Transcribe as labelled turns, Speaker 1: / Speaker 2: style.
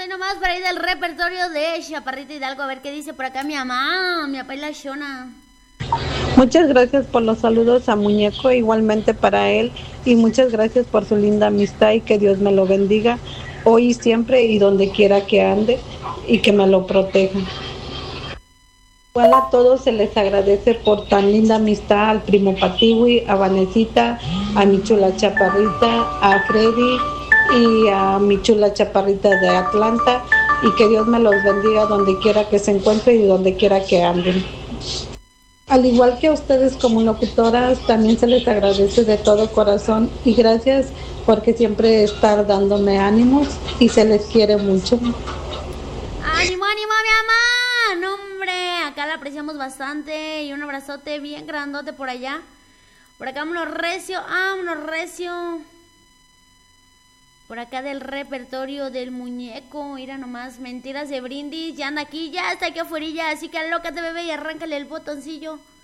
Speaker 1: nomás para ir del repertorio de Chaparrita Hidalgo. A ver qué dice por acá mi mamá, mi papá y la Shona.
Speaker 2: Muchas gracias por los saludos a Muñeco, igualmente para él, y muchas gracias por su linda amistad y que Dios me lo bendiga hoy y siempre y donde quiera que ande y que me lo proteja. Igual a todos se les agradece por tan linda amistad, al primo Patiwi, a Vanesita, a mi chula Chaparrita, a Freddy y a mi chula Chaparrita de Atlanta, y que Dios me los bendiga donde quiera que se encuentren y donde quiera que anden. Al igual que a ustedes como locutoras, también se les agradece de todo corazón y gracias porque siempre estar dándome ánimos y se les quiere mucho.
Speaker 1: ¡Ánimo, ánimo, mi mamá! No, hombre, acá la apreciamos bastante y un abrazote bien grandote por allá. Por acá vámonos recio, vámonos recio. Por acá del repertorio del Muñeco, mira nomás, mentiras de brindis, ya anda aquí, ya está aquí afuera, así que alócate bebé y arráncale el botoncillo.